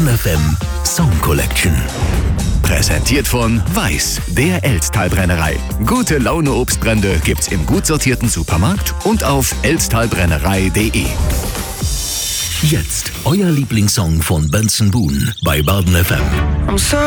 Baden FM Song Collection. Präsentiert von Weiß, der Elztal-Brennerei. Gute Laune Obstbrände gibt's im gut sortierten Supermarkt und auf elztalbrennerei.de. Jetzt euer Lieblingssong von Benson Boone bei Baden FM.